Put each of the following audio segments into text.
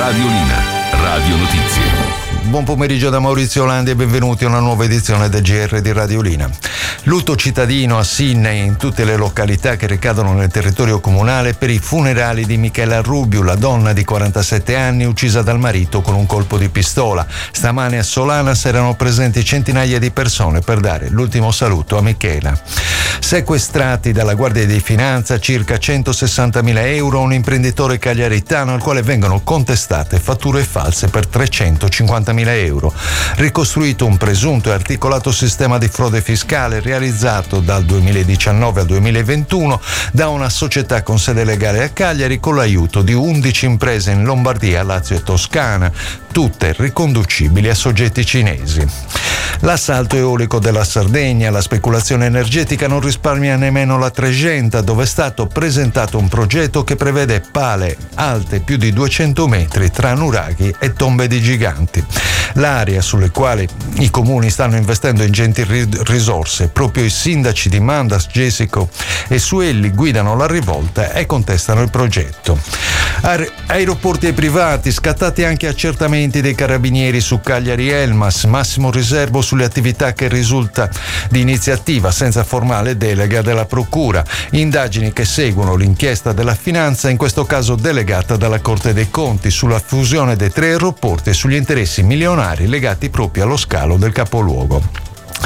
Radiolina, Radio Notizie. Buon pomeriggio da Maurizio Orlandi e benvenuti a una nuova edizione del GR di Radiolina. Lutto cittadino a Sydney e in tutte le località che ricadono nel territorio comunale per i funerali di Michela Rubiu, la donna di 47 anni uccisa dal marito con un colpo di pistola. Stamane a Solanas erano presenti centinaia di persone per dare l'ultimo saluto a Michela. Sequestrati dalla Guardia di Finanza circa 160.000 euro a un imprenditore cagliaritano al quale vengono contestate fatture false per 350.000 euro. Ricostruito un presunto e articolato sistema di frode fiscale realizzato dal 2019 al 2021 da una società con sede legale a Cagliari con l'aiuto di 11 imprese in Lombardia, Lazio e Toscana, tutte riconducibili a soggetti cinesi. L'assalto eolico della Sardegna, la speculazione energetica non risparmia nemmeno la Tregenta, dove è stato presentato un progetto che prevede pale alte più di 200 metri tra nuraghi e tombe di giganti. L'area sulle quali i comuni stanno investendo ingenti risorse, proprio i sindaci di Mandas, Gesico e Suelli guidano la rivolta e contestano il progetto. Aeroporti e privati, scattati anche accertamenti dei carabinieri su Cagliari Elmas, massimo riservo sulle attività che risulta di iniziativa senza formale delega della Procura, indagini che seguono l'inchiesta della Finanza, in questo caso delegata dalla Corte dei Conti, sulla fusione dei 3 aeroporti e sugli interessi milionari legati proprio allo scalo del capoluogo.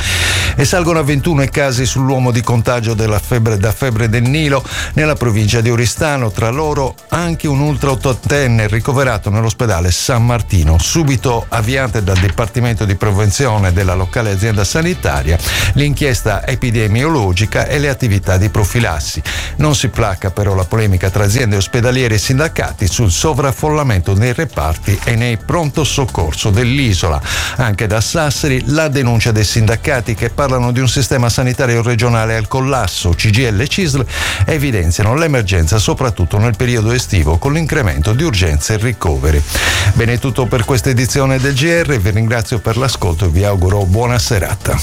E salgono a 21 i casi sull'uomo di contagio da febbre del Nilo nella provincia di Oristano, tra loro anche un ultra ottantenne ricoverato nell'ospedale San Martino. Subito avviate dal Dipartimento di Prevenzione della locale azienda sanitaria l'inchiesta epidemiologica e le attività di profilassi. Non si placa però la polemica tra aziende ospedaliere e sindacati sul sovraffollamento nei reparti e nei pronto soccorso dell'isola. Anche da Sassari la denuncia dei sindacati che parlano di un sistema sanitario regionale al collasso. CGIL e CISL evidenziano l'emergenza soprattutto nel periodo estivo con l'incremento di urgenze e ricoveri. Bene, è tutto per questa edizione del GR, vi ringrazio per l'ascolto e vi auguro buona serata.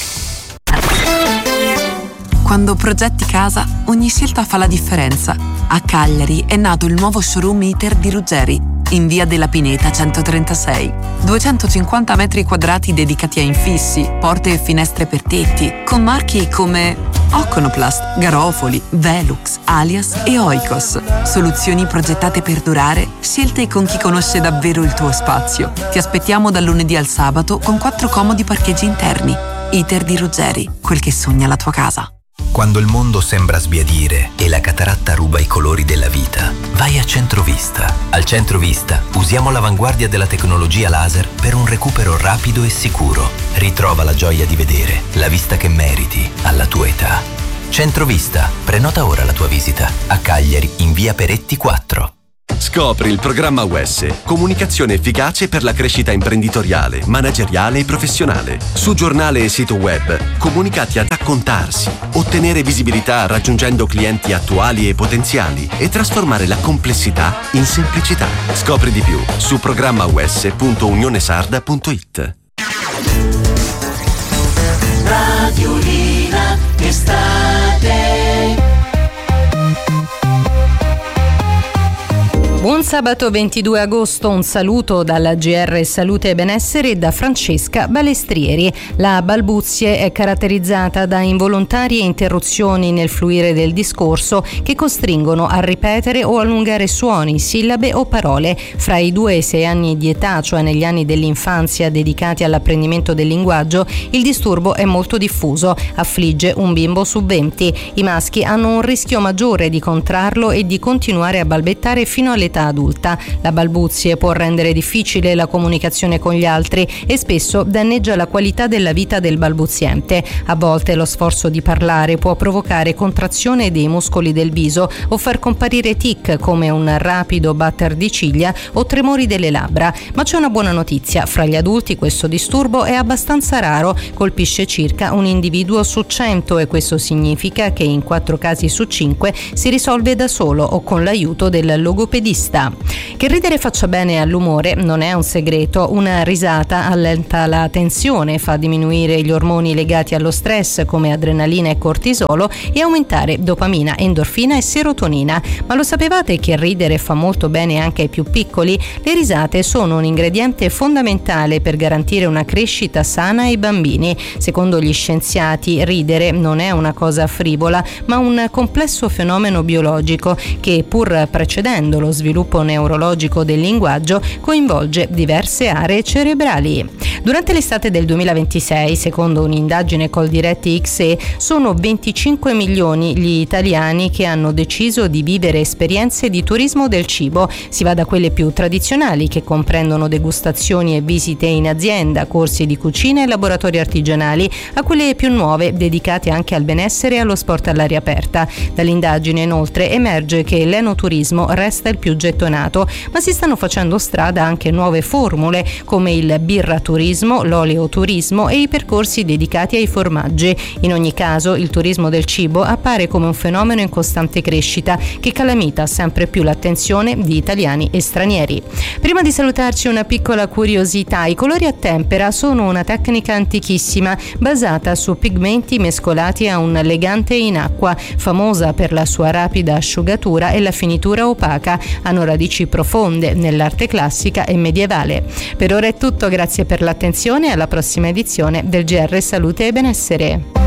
Quando progetti casa, ogni scelta fa la differenza. A Cagliari è nato il nuovo showroom ITER di Ruggeri, in via della Pineta 136. 250 metri quadrati dedicati a infissi, porte e finestre per tetti, con marchi come Oconoplast, Garofoli, Velux, Alias e Oikos. Soluzioni progettate per durare, scelte con chi conosce davvero il tuo spazio. Ti aspettiamo dal lunedì al sabato con 4 comodi parcheggi interni. ITER di Ruggeri, quel che sogna la tua casa. Quando il mondo sembra sbiadire e la cataratta ruba i colori della vita, vai a Centrovista. Al Centrovista usiamo l'avanguardia della tecnologia laser per un recupero rapido e sicuro. Ritrova la gioia di vedere, la vista che meriti, alla tua età. Centrovista, prenota ora la tua visita. A Cagliari, in via Peretti 4. Scopri il programma UES, comunicazione efficace per la crescita imprenditoriale, manageriale e professionale. Su giornale e sito web, comunicati a raccontarsi, ottenere visibilità raggiungendo clienti attuali e potenziali e trasformare la complessità in semplicità. Scopri di più su programmaues.unionesarda.it. Radiolina estate. Buon sabato 22 agosto, un saluto dalla GR Salute e Benessere da Francesca Balestrieri. La balbuzie è caratterizzata da involontarie interruzioni nel fluire del discorso che costringono a ripetere o allungare suoni, sillabe o parole. Fra i 2 e i 6 anni di età, cioè negli anni dell'infanzia dedicati all'apprendimento del linguaggio, il disturbo è molto diffuso, affligge un bimbo su 20. I maschi hanno un rischio maggiore di contrarlo e di continuare a balbettare fino all'età adulta. La balbuzie può rendere difficile la comunicazione con gli altri e spesso danneggia la qualità della vita del balbuziente. A volte lo sforzo di parlare può provocare contrazione dei muscoli del viso o far comparire tic come un rapido batter di ciglia o tremori delle labbra. Ma c'è una buona notizia: fra gli adulti questo disturbo è abbastanza raro, colpisce circa un individuo su 100 e questo significa che in 4 casi su 5 si risolve da solo o con l'aiuto del logopedista vista. Che ridere faccia bene all'umore non è un segreto. Una risata allenta la tensione, fa diminuire gli ormoni legati allo stress come adrenalina e cortisolo e aumentare dopamina, endorfina e serotonina. Ma lo sapevate che ridere fa molto bene anche ai più piccoli? Le risate sono un ingrediente fondamentale per garantire una crescita sana ai bambini. Secondo gli scienziati, ridere non è una cosa frivola, ma un complesso fenomeno biologico che, pur precedendo lo sviluppo neurologico del linguaggio, coinvolge diverse aree cerebrali. Durante l'estate del 2026, secondo un'indagine Coldiretti XE, sono 25 milioni gli italiani che hanno deciso di vivere esperienze di turismo del cibo. Si va da quelle più tradizionali, che comprendono degustazioni e visite in azienda, corsi di cucina e laboratori artigianali, a quelle più nuove, dedicate anche al benessere e allo sport all'aria aperta. Dall'indagine, inoltre, emerge che l'enoturismo resta il più gettonato, ma si stanno facendo strada anche nuove formule, come il birraturismo, l'oleoturismo e i percorsi dedicati ai formaggi. In ogni caso, il turismo del cibo appare come un fenomeno in costante crescita che calamita sempre più l'attenzione di italiani e stranieri. Prima di salutarci, una piccola curiosità: i colori a tempera sono una tecnica antichissima basata su pigmenti mescolati a un legante in acqua, famosa per la sua rapida asciugatura e la finitura opaca. Hanno radici profonde nell'arte classica e medievale. Per ora è tutto, grazie per l'attenzione e alla prossima edizione del GR Salute e Benessere.